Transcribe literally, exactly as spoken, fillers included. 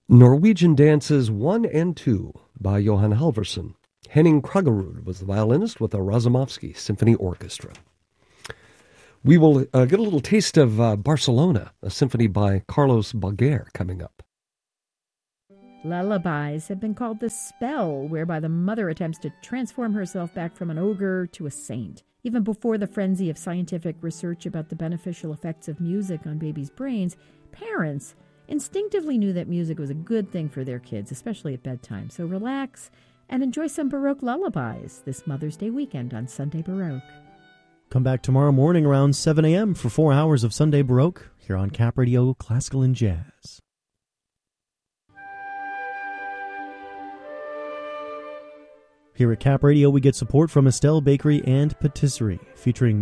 Norwegian Dances one and two by Johan Halvorsen. Henning Kraggerud was the violinist with the Razumovsky Symphony Orchestra. We will uh, get a little taste of uh, Barcelona, a symphony by Carlos Baguer coming up. Lullabies have been called the spell whereby the mother attempts to transform herself back from an ogre to a saint. Even before the frenzy of scientific research about the beneficial effects of music on babies' brains, parents instinctively knew that music was a good thing for their kids, especially at bedtime. So relax and enjoy some Baroque lullabies this Mother's Day weekend on Sunday Baroque. Come back tomorrow morning around seven a.m. for four hours of Sunday Baroque here on Cap Radio Classical and Jazz. Here at Cap Radio, we get support from Estelle Bakery and Patisserie, featuring